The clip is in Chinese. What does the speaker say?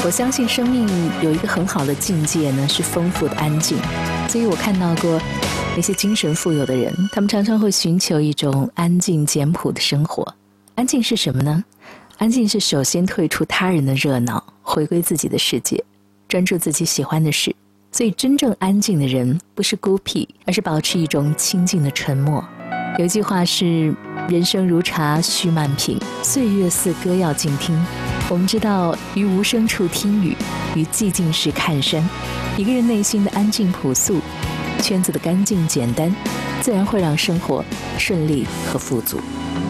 我相信生命有一个很好的境界呢，是丰富的安静。所以我看到过那些精神富有的人，他们常常会寻求一种安静简朴的生活。安静是什么呢？安静是首先退出他人的热闹，回归自己的世界，专注自己喜欢的事。所以真正安静的人不是孤僻，而是保持一种清静的沉默。有一句话是，人生如茶须慢品，岁月似歌要静听。我们知道，于无声处听雨，于寂静时看山。一个人内心的安静朴素，圈子的干净简单，自然会让生活顺利和富足。